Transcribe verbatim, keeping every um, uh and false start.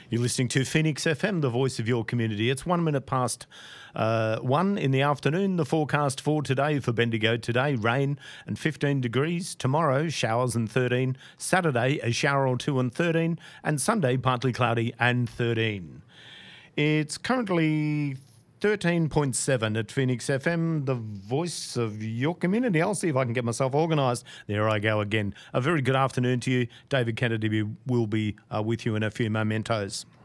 You're listening to Phoenix F M, the voice of your community. It's one minute past uh, one in the afternoon. The forecast for today for Bendigo today, rain and fifteen degrees. Tomorrow, showers and thirteen. Saturday, a shower or two and thirteen. And Sunday, partly cloudy and thirteen. It's currently thirteen point seven at Phoenix F M, the voice of your community. I'll see if I can get myself organised. There I go again. A very good afternoon to you. David Kennedy will be uh, with you in a few mementos.